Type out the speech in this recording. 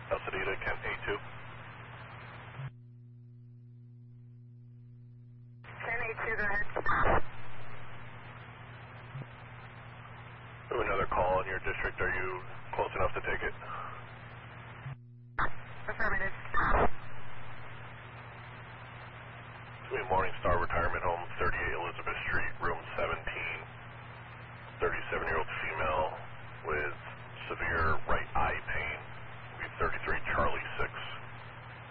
Alcedita, Kent 82. Kent 82, go ahead. Another call in your district. Are you close enough to take it? Affirmative. Morningstar Retirement Home, 38 Elizabeth Street, room 17.